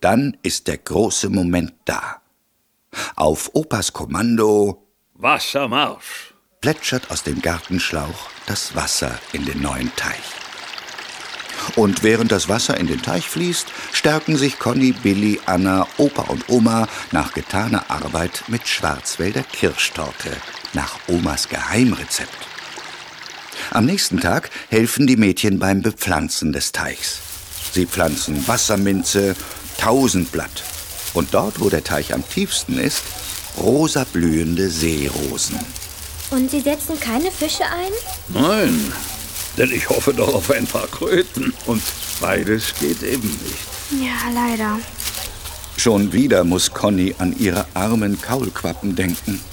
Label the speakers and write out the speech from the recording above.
Speaker 1: dann ist der große Moment da. Auf Opas Kommando
Speaker 2: Wassermarsch!
Speaker 1: Plätschert aus dem Gartenschlauch das Wasser in den neuen Teich. Und während das Wasser in den Teich fließt, stärken sich Conny, Billy, Anna, Opa und Oma nach getaner Arbeit mit Schwarzwälder Kirschtorte, nach Omas Geheimrezept. Am nächsten Tag helfen die Mädchen beim Bepflanzen des Teichs. Sie pflanzen Wasserminze, Tausendblatt und dort, wo der Teich am tiefsten ist, rosa blühende Seerosen.
Speaker 3: Und Sie setzen keine Fische ein?
Speaker 2: Nein, denn ich hoffe doch auf ein paar Kröten. Und beides geht eben nicht.
Speaker 3: Ja, leider.
Speaker 1: Schon wieder muss Conny an ihre armen Kaulquappen denken.